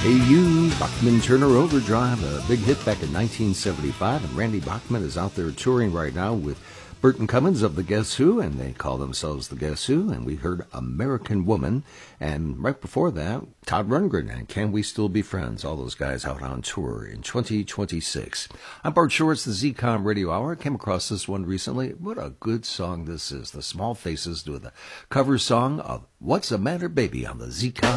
Hey You, Bachman Turner Overdrive, a big hit back in 1975, and Randy Bachman is out there touring right now with Burton Cummins of the Guess Who, and they call themselves the Guess Who, and we heard American Woman, and right before that, Todd Rundgren and Can We Still Be Friends, all those guys out on tour in 2026. I'm Bart Shorts, the ZCOM Radio Hour. I came across this one recently. What a good song this is. The Small Faces do the cover song of What's the Matter Baby on the ZCOM